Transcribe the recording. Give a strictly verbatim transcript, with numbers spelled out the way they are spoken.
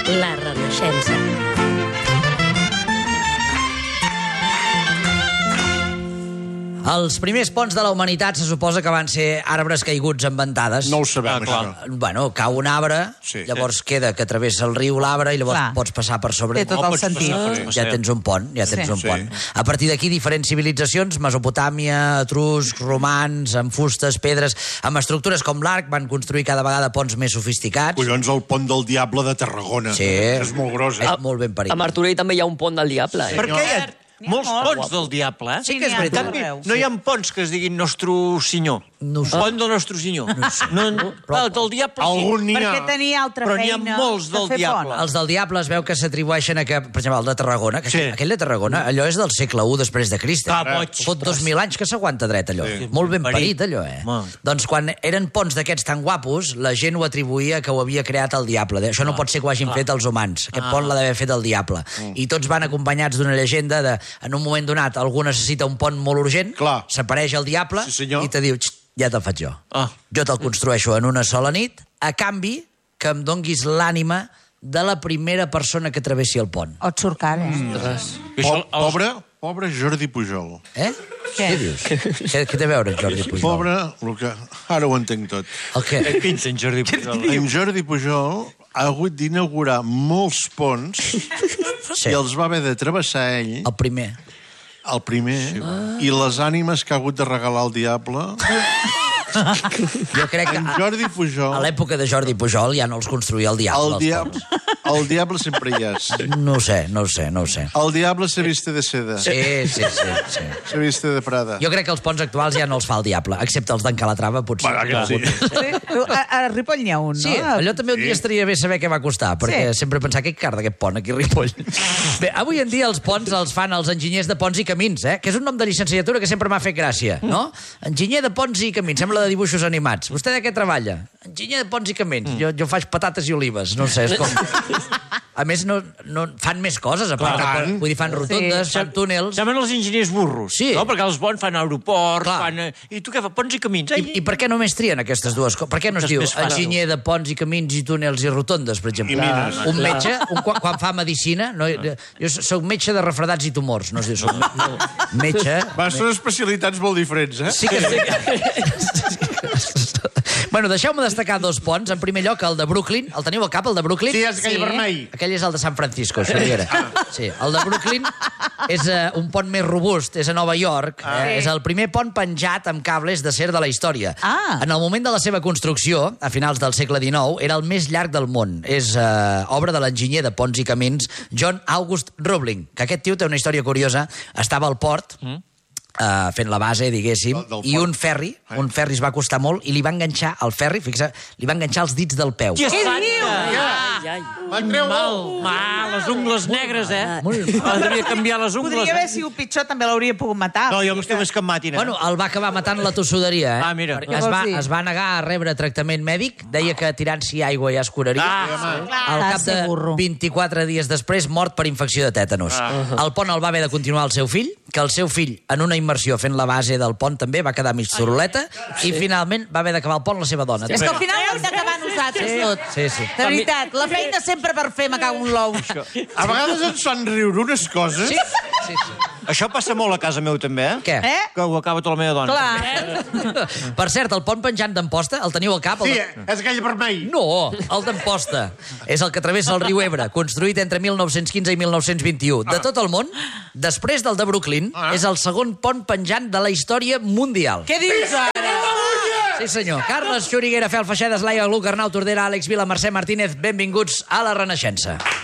La Renaixença. Els primers ponts de la humanitat se suposa que van ser arbres caiguts en ventades. No ho sabem, Ah, clar. això. Bueno, cau un arbre, Sí. llavors queda que travessa el riu l'arbre i llavors Clar. pots passar per sobre. Té tot No, el pots sentit. passar per- Ja tens un pont, ja tens Sí. un Sí. pont. A partir d'aquí, diferents civilitzacions, Mesopotàmia, etruscs, romans, amb fustes, pedres, amb estructures com l'arc, van construir cada vegada ponts més sofisticats. Collons, el pont del Diable de Tarragona. Sí. És molt gros, eh? És molt ben parit. A Martorell també hi ha un pont del diable, eh? Per què hi ha N'hi ha molts molts. ponts del diable, eh? Sí que és En canvi, veritat. no hi ha ponts que es diguin Nostre Senyor. No ho sé. Pont del Nostre Senyor. No, no, el del diable sí. Algun n'hi ha. Perquè tenia altra Però n'hi ha feina molts que del fer diable. pont. Els del diable es veu que s'atribueixen a que, per exemple, el de Tarragona, que Sí. aquell de Tarragona, allò és del segle u després de Crist. Ah, boig. Fot dos mil anys que s'aguanta dret, allò. Sí. Molt ben Parit. parit, allò, eh? Home. Doncs quan eren ponts d'aquests tan guapos, la gent ho atribuïa que ho havia creat el diable. Això no pot ser que ho hagin fet els humans. Aquest pont l'ha d'haver fet el diable. I tots van acompanyats d'una llegenda de, en un moment donat, algú necessita un pont molt urgent, Clar. s'apareix el diable Sí, senyor. i te diu, "Xt, ja te'l faig jo. Ah. Jo te'l construeixo en una sola nit, a canvi que em donguis l'ànima de la primera persona que travessi el pont." O et surt car, eh? I Po això, els- pobre, pobre Jordi Pujol. Eh? Què? Què dius? Què, què té a veure en Jordi Pujol? Pobre, el que... Ara ho entenc tot. El Què què? pinta en Jordi Pujol? En Jordi Pujol ha hagut d'inaugurar molts ponts Sí. i els va haver de travessar ell, El primer. el primer, i les ànimes que ha hagut de regalar el diable... Jo crec que En a, Jordi a Pujol... l'època de Jordi Pujol ja no els construïa el diable. El els diable, el diable sempre hi és. ponts. No ho sé, no ho sé, no ho sé. El diable se viste de seda. Sí, sí, sí, sí. Se viste de Prada. Jo crec que els ponts actuals ja no els fa el diable, excepte els d'en Calatrava, potser. Bueno, sí. Sí? Tu, a, a Ripoll n'hi ha un, no? Sí, allò també un dia estaria bé saber què va costar, perquè Sí. sempre pensar que car d'aquest pont aquí a Ripoll. Bé, avui en dia els ponts els fan els enginyers de ponts i camins, eh? Que és un nom de llicenciatura que sempre m'ha fet gràcia, no? Enginyer de ponts i camins, sembla de dibuixos animats. Vostè de què treballa? Enginyer de ponts i camins. Jo, jo faig patates i olives, no sé, és com... A més, no, no, fan més coses, a part. Clar. De, vull dir, fan rotondes, Sí. fan túnels... Semblen els enginyers burros, Sí. no? Perquè els bons fan aeroports, Clar. fan... eh, I tu què fa? Ponts i camins, eh? I, I per què només trien aquestes dues coses? Per què no es És diu més fàcil. enginyer de ponts i camins i túnels i rotondes, per exemple? I mines. Un metge, un, quan, quan fa medicina... No, jo soc metge de refredats i tumors, no es diu, soc me- metge... Va, són especialitats molt diferents, eh? Sí que sí. Bueno, deixeu-me destacar dos ponts. En primer lloc, el de Brooklyn. El teniu al cap, el de Brooklyn? Sí, és aquell Sí. vermell. Aquell és el de San Francisco, Xavier. Sí, el de Brooklyn és uh, un pont més robust, és a Nova York. Ah, eh, és el primer pont penjat amb cables d'acer de la història. Ah. En el moment de la seva construcció, a finals del segle dinou, era el més llarg del món. És uh, obra de l'enginyer de ponts i camins John August Roebling, que aquest tio té una història curiosa. Estava al port... Mm. Uh, fent la base, diguéssim, Del- del i port. un ferri, un ferri es va costar molt, i li va enganxar el ferri, fixa, li va enganxar els dits del peu. Què diu? Ai, ai. Mal, mal, les ungles negres, eh? Molt Hauria de canviar les ungles. Podria haver eh? sigut pitjor, també l'hauria pogut matar. No, jo m'estic més que em matin, eh? Bueno, el va acabar matant la tossuderia, eh? Ah, mira. Perquè Què es va, vols dir? es va negar a rebre tractament mèdic, deia que tirant-s'hi aigua ja es curaria. Ah, Al Ah, cap ser burro. de vint-i-quatre dies després, mort per infecció de tètanos. El pont el va haver de continuar el seu fill, que el seu fill, en una immersió fent la base del pont també, va quedar mig zuruleta, i finalment va haver d'acabar el pont la seva dona. És que al final ho hem d'acabar nosaltres, tot. Sí, sí. De veritat, la feina sempre per fer, me cago en l'ou. A vegades ens fan riure unes coses... Sí, sí, sí. això passa molt a casa meu, també, eh? Què? Eh? Que ho acaba tota la meva dona. Clar. Per cert, el pont penjant d'Amposta, el teniu al cap? El Sí, de- és aquell vermell. No, el d'Amposta. És el que travessa el riu Ebre, construït entre mil nou-cents quinze i mil nou-cents vint-i-u. De tot el món, després del de Brooklyn, és el segon pont penjant de la història mundial. Què dius ara? Sí, senyor. Carles Xuriguera, Fel Feixedes, Laia Gluc, Arnau Tordera, Àlex Vila, Mercè Martínez, benvinguts a la Renaixença.